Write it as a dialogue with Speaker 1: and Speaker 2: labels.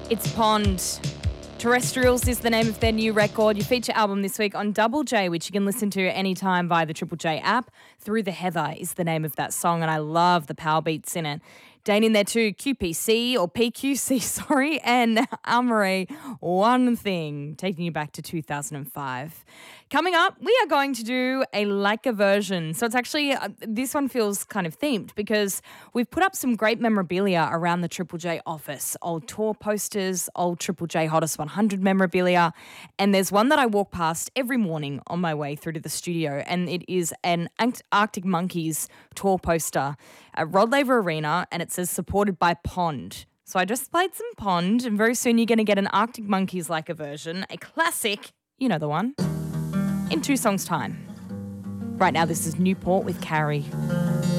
Speaker 1: It's Pond. Terrestrials is the name of their new record. Your feature album this week on Double J, which you can listen to anytime via the Triple J app. Through the Heather is the name of that song, and I love the power beats in it. Dane in there too, QPC or PQC, sorry, and Amory, One Thing, taking you back to 2005. Coming up, we are going to do a Leica version. So it's actually, this one feels kind of themed because we've put up some great memorabilia around the Triple J office. Old tour posters, old Triple J Hottest 100 memorabilia. And there's one that I walk past every morning on my way through to the studio, and it is an Arctic Monkeys tour poster at Rod Laver Arena, and it says supported by Pond. So I just played some Pond, and very soon you're going to get an Arctic Monkeys like a version, a classic, you know the one, in 2 songs' time. Right now, this is Newport with Carrie.